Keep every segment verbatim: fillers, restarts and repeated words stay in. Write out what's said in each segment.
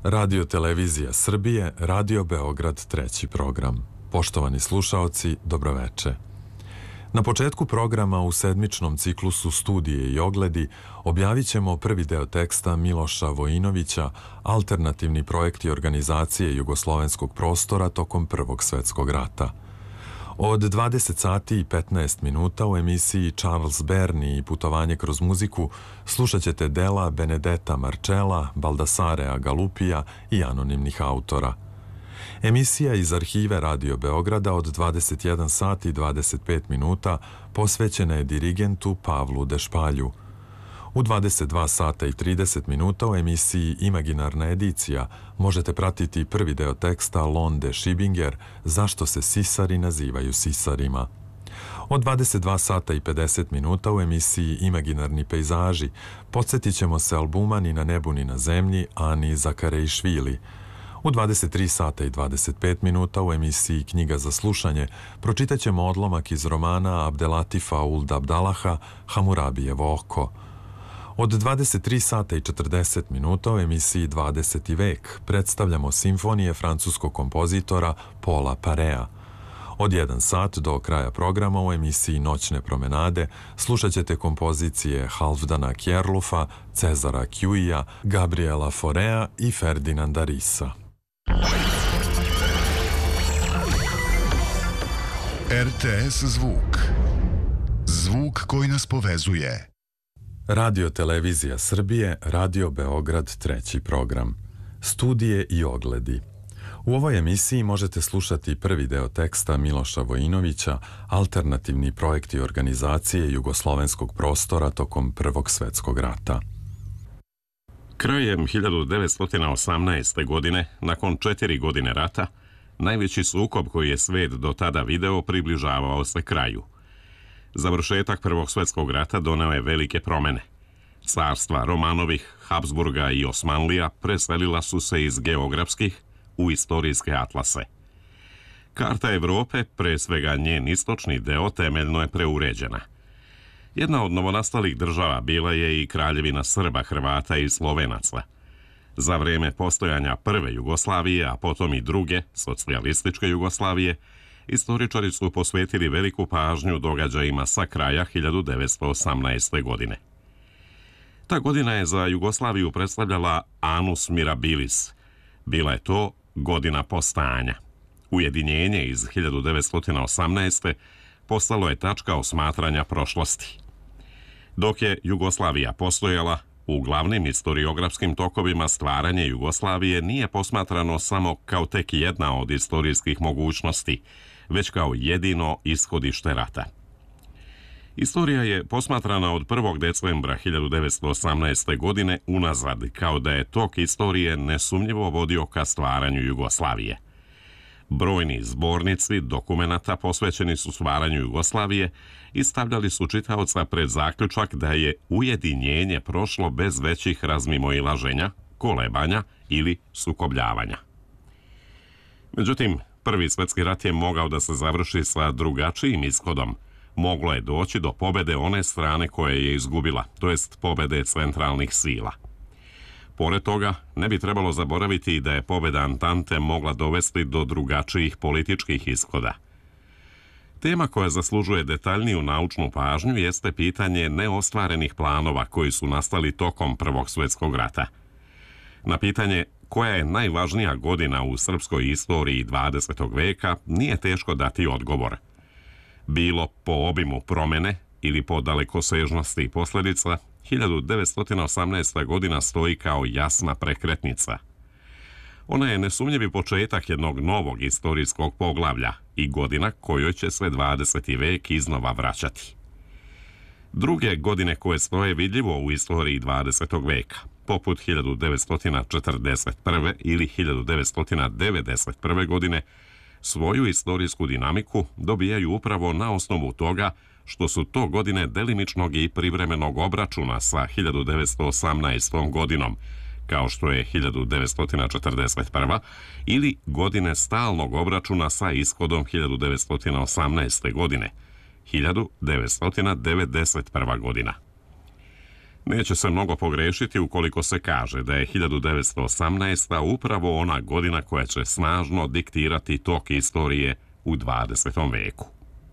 Radio Televizija Srbije, Radio Beograd, treći program. Poštovani slušaoci, dobroveče. Na početku programa u sedmičnom ciklusu Studije i ogledi objavit ćemo prvi deo teksta Miloša Vojinovića, alternativni projekti organizacije jugoslovenskog prostora tokom Prvog svetskog rata. Od dvadeset sati i petnaest minuta u emisiji Charles Berni i putovanje kroz muziku slušat ćete dela Benedeta Marcella, Baldasarea Galupija i anonimnih autora. Emisija iz arhive Radio Beograda od dvadeset jedan sati i dvadeset pet minuta posvećena je dirigentu Pavlu Dešpalju. U dvadeset dva sata i trideset minuta u emisiji Imaginarna edicija možete pratiti prvi deo teksta Londe Šibinger Zašto se sisari nazivaju sisarima. Od dvadeset dva sata i pedeset minuta u emisiji Imaginarni pejzaži podsjetit ćemo se albuma Ni na nebu ni na zemlji Ani Zakarejšvili. U dvadeset tri sata i dvadeset pet minuta u emisiji Knjiga za slušanje pročitat ćemo odlomak iz romana Abdelatifa Uld Abdalaha Hamurabijevo oko. Od dvadeset tri sata i četrdeset minuta u emisiji dvadeseti vek predstavljamo simfonije francuskog kompozitora Paula Parea. Od jedan sat do kraja programa u emisiji Noćne promenade slušat ćete kompozicije Halfdana Kjerlufa, Cezara Kjuija, Gabriela Forea i Ferdinanda Risa. R T S Zvuk. Zvuk koji nas povezuje. Radio Televizija Srbije, Radio Beograd, treći program. Studije i ogledi. U ovoj emisiji možete slušati prvi deo teksta Miloša Vojinovića, alternativni projekti organizacije jugoslovenskog prostora tokom Prvog svetskog rata. Krajem hiljadu devetsto osamnaeste. godine, nakon četiri godine rata, najveći sukob koji je svet do tada video približavao se kraju. Završetak Prvog svetskog rata doneo je velike promene. Carstva Romanovih, Habsburga i Osmanlija preselila su se iz geografskih u istorijske atlase. Karta Evrope, pre svega njen istočni deo, temeljno je preuređena. Jedna od novonastalih država bila je i Kraljevina Srba, Hrvata i Slovenaca. Za vreme postojanja prve Jugoslavije, a potom i druge, socijalističke Jugoslavije, istoričari su posvetili veliku pažnju događajima sa kraja hiljadu devetsto osamnaeste. godine. Ta godina je za Jugoslaviju predstavljala Annus Mirabilis. Bila je to godina postajanja. Ujedinjenje iz hiljadu devetsto osamnaeste. postalo je tačka osmatranja prošlosti. Dok je Jugoslavija postojala, u glavnim historiografskim tokovima stvaranje Jugoslavije nije posmatrano samo kao tek jedna od istorijskih mogućnosti, već kao jedino ishodište rata. Istorija je posmatrana od prvog decembra hiljadu devetsto osamnaeste. godine unazad, kao da je tok istorije nesumnjivo vodio ka stvaranju Jugoslavije. Brojni zbornici dokumenata posvećeni su stvaranju Jugoslavije i stavljali su čitaoca pred zaključak da je ujedinjenje prošlo bez većih razmimoilaženja, kolebanja ili sukobljavanja. Međutim, Prvi svetski rat je mogao da se završi sa drugačijim ishodom. Moglo je doći do pobede one strane koje je izgubila, to jest pobede centralnih sila. Pored toga, ne bi trebalo zaboraviti da je pobeda Antante mogla dovesti do drugačijih političkih ishoda. Tema koja zaslužuje detaljniju naučnu pažnju jeste pitanje neostvarenih planova koji su nastali tokom Prvog svjetskog rata. Na pitanje koja je najvažnija godina u srpskoj istoriji dvadesetog veka nije teško dati odgovor. Bilo po obimu promene ili po dalekosežnosti posljedica, hiljadu devetsto osamnaesta. godina stoji kao jasna prekretnica. Ona je nesumnjivi početak jednog novog istorijskog poglavlja i godina kojoj će se dvadeseti vek iznova vraćati. Druge godine koje stoje vidljivo u istoriji dvadesetog veka, poput hiljadu devetsto četrdeset prve. ili hiljadu devetsto devedeset prve. godine, svoju istorijsku dinamiku dobijaju upravo na osnovu toga što su to godine delimičnog i privremenog obračuna sa hiljadu devetsto osamnaestom. godinom, kao što je hiljadu devetsto četrdeset prva. ili godine stalnog obračuna sa ishodom hiljadu devetsto osamnaeste. godine, hiljadu devetsto devedeset prva. godina. Neće se mnogo pogrešiti ukoliko se kaže da je hiljadu devetsto osamnaesta. upravo ona godina koja će snažno diktirati tok istorije u dvadesetom veku.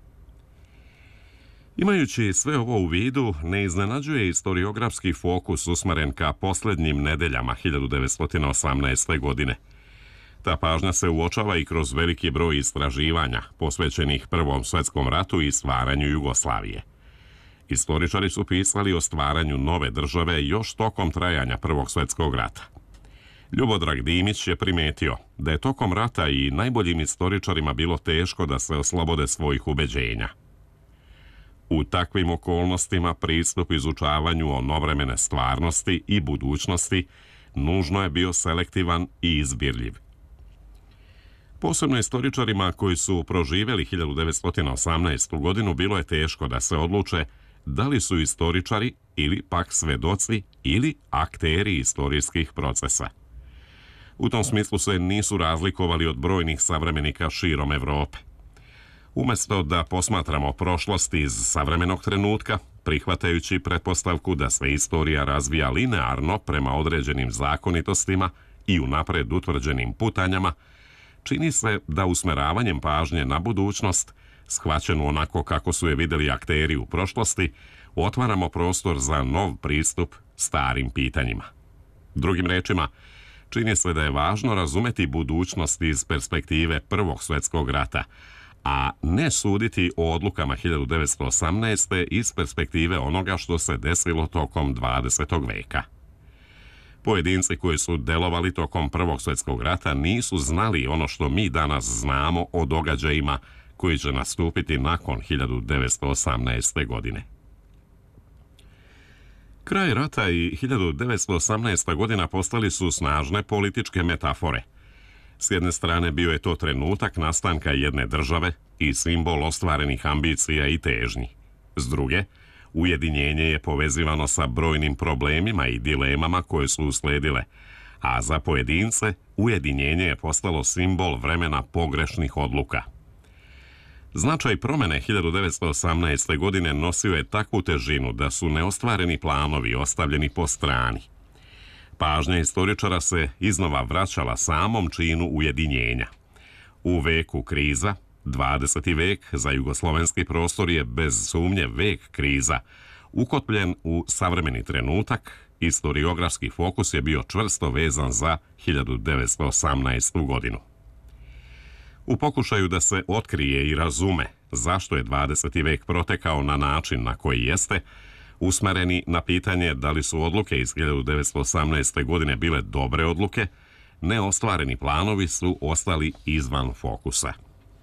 Imajući sve ovo u vidu, ne iznenađuje historiografski fokus usmeren ka posljednjim nedeljama hiljadu devetsto osamnaeste. godine. Ta pažnja se uočava i kroz veliki broj istraživanja posvećenih Prvom svjetskom ratu i stvaranju Jugoslavije. Istoričari su pisali o stvaranju nove države još tokom trajanja Prvog svjetskog rata. Ljubodrag Dimić je primetio da je tokom rata i najboljim istoričarima bilo teško da se oslobode svojih ubeđenja. U takvim okolnostima pristup izučavanju onovremene stvarnosti i budućnosti nužno je bio selektivan i izbirljiv. Posebno istoričarima koji su proživjeli hiljadu devetsto osamnaestu. godinu bilo je teško da se odluče da li su istoričari ili pak svedoci ili akteri istorijskih procesa. U tom smislu se nisu razlikovali od brojnih savremenika širom Evrope. Umjesto da posmatramo prošlost iz savremenog trenutka, prihvatajući pretpostavku da se istorija razvija linearno prema određenim zakonitostima i unapred utvrđenim putanjama, čini se da usmeravanjem pažnje na budućnost, shvaćenu onako kako su je vidjeli akteri u prošlosti, otvaramo prostor za nov pristup starim pitanjima. Drugim rečima, čini se da je važno razumeti budućnost iz perspektive Prvog svjetskog rata, a ne suditi o odlukama hiljadu devetsto osamnaeste. iz perspektive onoga što se desilo tokom dvadesetog veka. Pojedinci koji su delovali tokom Prvog svjetskog rata nisu znali ono što mi danas znamo o događajima koji će nastupiti nakon hiljadu devetsto osamnaeste. godine. Kraj rata i hiljadu devetsto osamnaesta. godina postali su snažne političke metafore. S jedne strane bio je to trenutak nastanka jedne države i simbol ostvarenih ambicija i težnji. S druge, ujedinjenje je povezivano sa brojnim problemima i dilemama koje su usledile, a za pojedince ujedinjenje je postalo simbol vremena pogrešnih odluka. Značaj promjene hiljadu devetsto osamnaeste. godine nosio je takvu težinu da su neostvareni planovi ostavljeni po strani. Pažnja istoričara se iznova vraćala samom činu ujedinjenja. U veku kriza, dvadeseti vek za jugoslovenski prostor je bez sumnje vek kriza. Ukotljen u savremeni trenutak, historiografski fokus je bio čvrsto vezan za hiljadu devetsto osamnaestu. godinu. U pokušaju da se otkrije i razume zašto je dvadeseti vek protekao na način na koji jeste, usmereni na pitanje da li su odluke iz hiljadu devetsto osamnaeste. godine bile dobre odluke, neostvareni planovi su ostali izvan fokusa.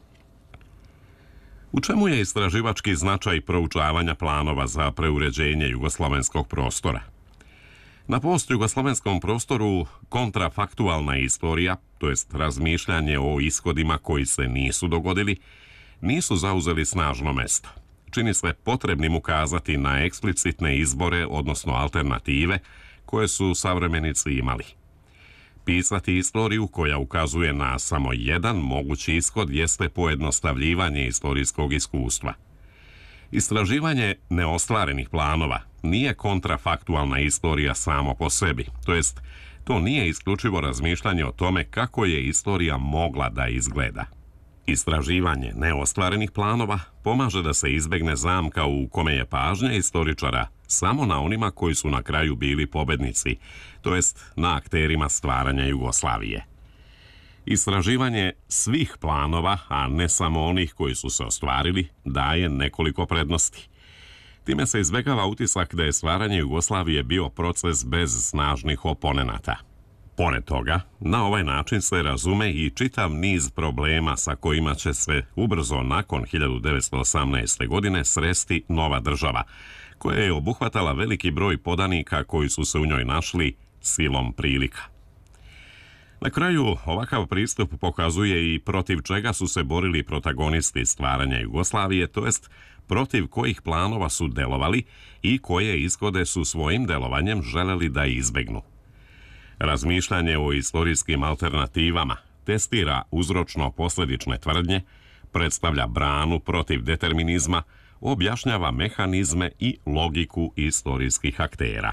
U čemu je istraživački značaj proučavanja planova za preuređenje jugoslovenskog prostora? Na postjugoslovenskom prostoru kontrafaktualna istorija, to jest razmišljanje o ishodima koji se nisu dogodili, nisu zauzeli snažno mesto. Čini se potrebnim ukazati na eksplicitne izbore, odnosno alternative, koje su savremenici imali. Pisati istoriju koja ukazuje na samo jedan mogući ishod jeste pojednostavljivanje istorijskog iskustva. Istraživanje neostvarenih planova nije kontrafaktualna istorija samo po sebi, to jest to nije isključivo razmišljanje o tome kako je istorija mogla da izgleda. Istraživanje neostvarenih planova pomaže da se izbegne zamka u kome je pažnja istoričara samo na onima koji su na kraju bili pobednici, to jest na akterima stvaranja Jugoslavije. Istraživanje svih planova, a ne samo onih koji su se ostvarili, daje nekoliko prednosti. Time se izbegava utisak da je stvaranje Jugoslavije bio proces bez snažnih oponenata. Pored toga, na ovaj način se razume i čitav niz problema sa kojima će se ubrzo nakon hiljadu devetsto osamnaeste. godine sresti nova država, koja je obuhvatala veliki broj podanika koji su se u njoj našli silom prilika. Na kraju, ovakav pristup pokazuje i protiv čega su se borili protagonisti stvaranja Jugoslavije, to jest protiv kojih planova su delovali i koje ishode su svojim delovanjem želeli da izbegnu. Razmišljanje o istorijskim alternativama testira uzročno-posledične tvrdnje, predstavlja branu protiv determinizma, objašnjava mehanizme i logiku istorijskih aktera.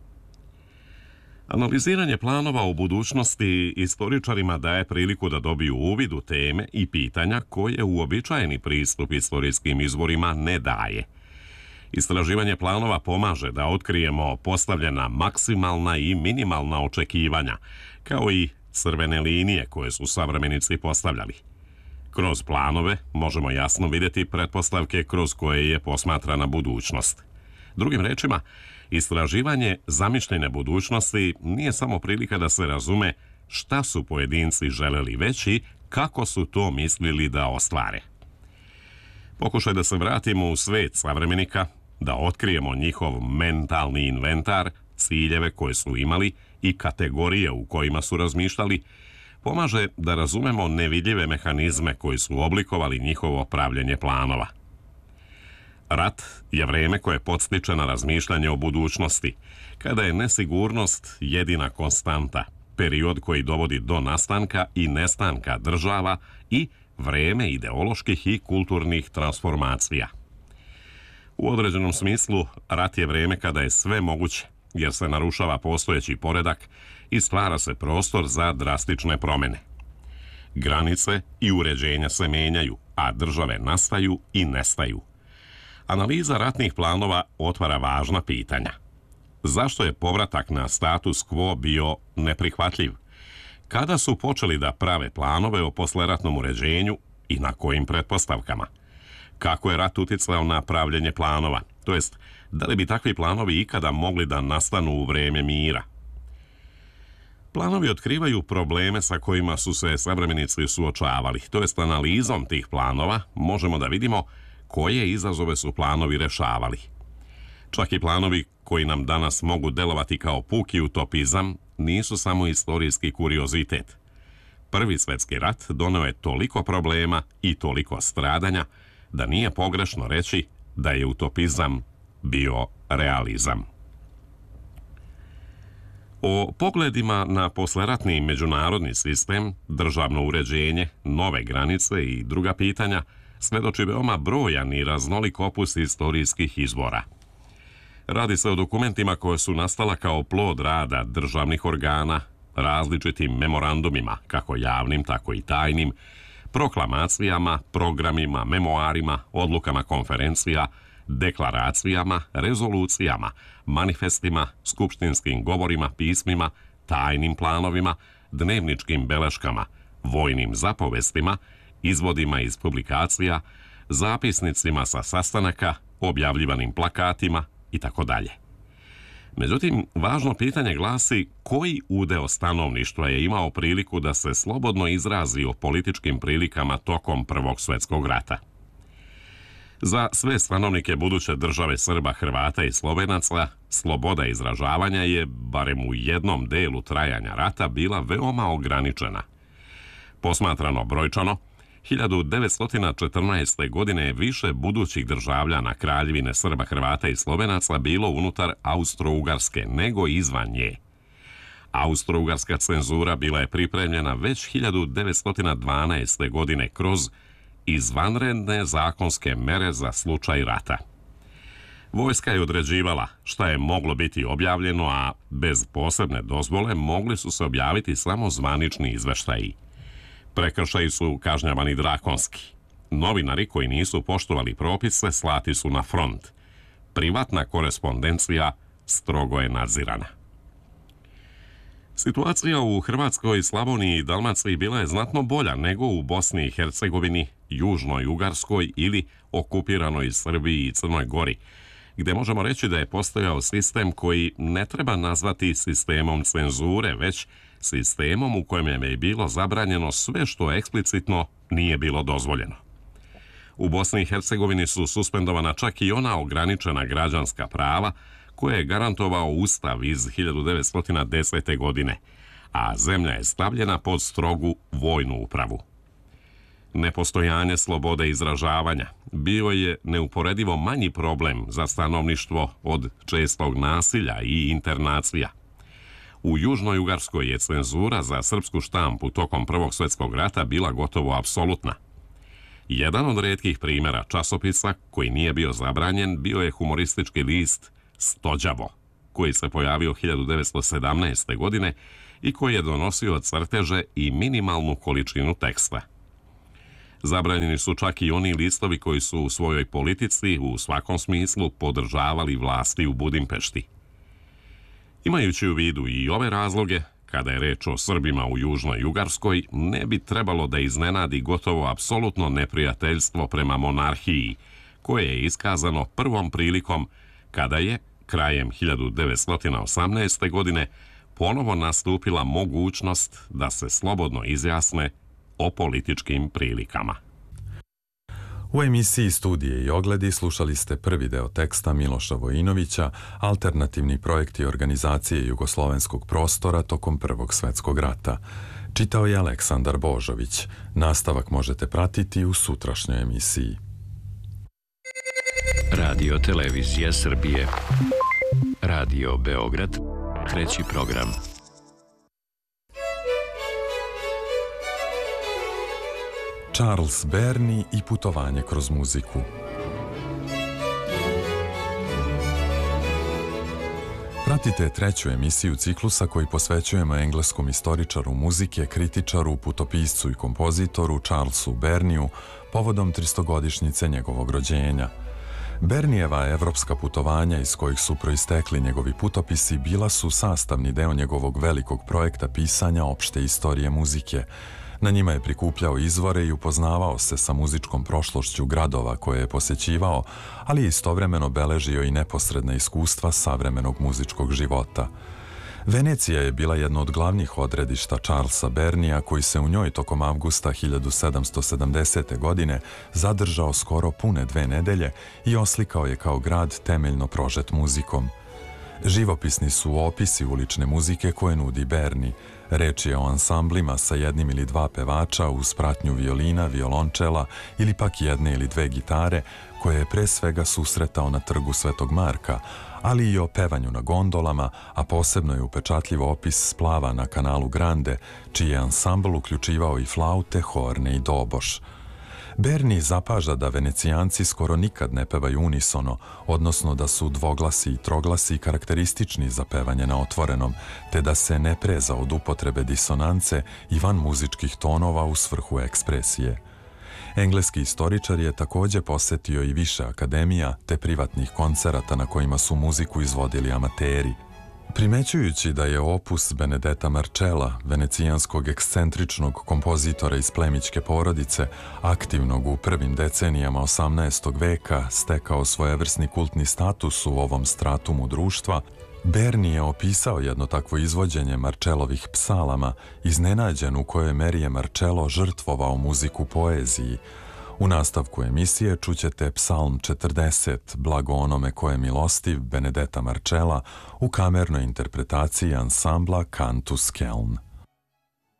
Analiziranje planova u budućnosti istoričarima daje priliku da dobiju uvid u teme i pitanja koje uobičajeni pristup istorijskim izvorima ne daje. Istraživanje planova pomaže da otkrijemo postavljena maksimalna i minimalna očekivanja, kao i crvene linije koje su savremenici postavljali. Kroz planove možemo jasno vidjeti pretpostavke kroz koje je posmatrana budućnost. Drugim rečima, istraživanje zamišljene budućnosti nije samo prilika da se razume šta su pojedinci želeli, već i kako su to mislili da ostvare. Pokušaj da se vratimo u svet savremenika, da otkrijemo njihov mentalni inventar, ciljeve koje su imali i kategorije u kojima su razmišljali, pomaže da razumemo nevidljive mehanizme koji su oblikovali njihovo pravljenje planova. Rat je vreme koje podstiče na razmišljanje o budućnosti, kada je nesigurnost jedina konstanta, period koji dovodi do nastanka i nestanka država i vreme ideoloških i kulturnih transformacija. U određenom smislu, rat je vreme kada je sve moguće, jer se narušava postojeći poredak i stvara se prostor za drastične promjene. Granice i uređenja se menjaju, a države nastaju i nestaju. Analiza ratnih planova otvara važna pitanja. Zašto je povratak na status quo bio neprihvatljiv? Kada su počeli da prave planove o posleratnom uređenju i na kojim pretpostavkama? Kako je rat uticao na pravljenje planova? To jest, da li bi takvi planovi ikada mogli da nastanu u vreme mira? Planovi otkrivaju probleme sa kojima su se savremenici suočavali. To jest, analizom tih planova možemo da vidimo koje izazove su planovi rešavali. Čak i planovi koji nam danas mogu delovati kao puki utopizam nisu samo istorijski kuriozitet. Prvi svjetski rat doneo je toliko problema i toliko stradanja da nije pogrešno reći da je utopizam bio realizam. O pogledima na posleratni međunarodni sistem, državno uređenje, nove granice i druga pitanja svedoči veoma brojan i raznolik opus istorijskih izvora. Radi se o dokumentima koje su nastala kao plod rada državnih organa, različitim memorandumima, kako javnim, tako i tajnim, proklamacijama, programima, memoarima, odlukama konferencija, deklaracijama, rezolucijama, manifestima, skupštinskim govorima, pismima, tajnim planovima, dnevničkim beleškama, vojnim zapovestima, izvodima iz publikacija, zapisnicima sa sastanaka, objavljivanim plakatima i tako dalje. Međutim, važno pitanje glasi koji udeo stanovništva je imao priliku da se slobodno izrazi o političkim prilikama tokom Prvog svjetskog rata. Za sve stanovnike buduće države Srba, Hrvata i Slovenaca, sloboda izražavanja je, barem u jednom delu trajanja rata, bila veoma ograničena. Posmatrano brojčano, hiljadu devetsto četrnaeste. godine je više budućih državljana Kraljevine Srba, Hrvata i Slovenaca bilo unutar Austro-Ugarske nego izvan nje. Austro-Ugarska cenzura bila je pripremljena već hiljadu devetsto dvanaeste. godine kroz izvanredne zakonske mere za slučaj rata. Vojska je određivala šta je moglo biti objavljeno, a bez posebne dozvole mogli su se objaviti samo zvanični izveštaji. Prekršaji su kažnjavani drakonski. Novinari koji nisu poštovali propise slati su na front. Privatna korespondencija strogo je nadzirana. Situacija u Hrvatskoj, Slavoniji i Dalmaciji bila je znatno bolja nego u Bosni i Hercegovini, Južnoj Ugarskoj ili okupiranoj Srbiji i Crnoj Gori, gdje možemo reći da je postojao sistem koji ne treba nazvati sistemom cenzure, već sistemom u kojem je bilo zabranjeno sve što eksplicitno nije bilo dozvoljeno. U Bosni i Hercegovini su suspendovana čak i ona ograničena građanska prava koje je garantovao Ustav iz hiljadu devetsto desete. godine, a zemlja je stavljena pod strogu vojnu upravu. Nepostojanje slobode izražavanja bio je neuporedivo manji problem za stanovništvo od čestog nasilja i internacija. U Južnoj Ugarskoj je cenzura za srpsku štampu tokom Prvog svjetskog rata bila gotovo apsolutna. Jedan od retkih primjera časopisa koji nije bio zabranjen bio je humoristički list Stođavo, koji se pojavio hiljadu devetsto sedamnaeste. godine i koji je donosio crteže i minimalnu količinu teksta. Zabranjeni su čak i oni listovi koji su u svojoj politici u svakom smislu podržavali vlasti u Budimpešti. Imajući u vidu i ove razloge, kada je reč o Srbima u Južnoj Ugarskoj, ne bi trebalo da iznenadi gotovo apsolutno neprijateljstvo prema monarhiji, koje je iskazano prvom prilikom kada je, krajem hiljadu devetsto osamnaeste. godine, ponovo nastupila mogućnost da se slobodno izjasne o političkim prilikama. U emisiji Studije i ogledi slušali ste prvi deo teksta Miloša Vojinovića, alternativni projekti organizacije jugoslovenskog prostora tokom Prvog svetskog rata. Čitao je Aleksandar Božović. Nastavak možete pratiti u sutrašnjoj emisiji. Radio Televizija Srbije. Radio Beograd, treći program. Charles Berni i putovanje kroz muziku. Pratite treću emisiju ciklusa koji posvećujemo engleskom istoričaru muzike, kritičaru, putopiscu i kompozitoru Charlesu Berniju povodom tristogodišnjice njegovog rođenja. Bernijeva evropska putovanja iz kojih su proistekli njegovi putopisi bila su sastavni deo njegovog velikog projekta pisanja opšte istorije muzike. Na njima je prikupljao izvore i upoznavao se sa muzičkom prošlošću gradova koje je posećivao, ali je istovremeno beležio i neposredna iskustva savremenog muzičkog života. Venecija je bila jedno od glavnih odredišta Charlesa Bernija, koji se u njoj tokom avgusta hiljadu sedamsto sedamdesete. godine zadržao skoro pune dve nedelje i oslikao je kao grad temeljno prožet muzikom. Živopisni su opisi ulične muzike koje nudi Berni. Reč je o ansamblima sa jednim ili dva pevača uz pratnju violina, violončela ili pak jedne ili dve gitare koje je pre svega susretao na trgu Svetog Marka, ali i o pevanju na gondolama, a posebno je upečatljiv opis splava na kanalu Grande, čiji je ansambl uključivao i flaute, horne i doboš. Berni zapaža da Venecijanci skoro nikad ne pevaju unisono, odnosno da su dvoglasi i troglasi karakteristični za pevanje na otvorenom, te da se ne preza od upotrebe disonance i van muzičkih tonova u svrhu ekspresije. Engleski istoričar je također posetio i više akademija te privatnih koncerata na kojima su muziku izvodili amateri. Primećujući da je opus Benedeta Marcella, venecijanskog ekscentričnog kompozitora iz plemićke porodice, aktivnog u prvim decenijama osamnaestog. veka, stekao svojevrsni kultni status u ovom stratumu društva, Berni je opisao jedno takvo izvođenje Marcellovih psalama, iznenađen u kojoj meri je Marcello žrtvovao muziku poeziji. U nastavku emisije čućete psalm četrdeset, Blago onome ko je milostiv, Benedeta Marcella, u kamernoj interpretaciji ansambla Cantus Keln.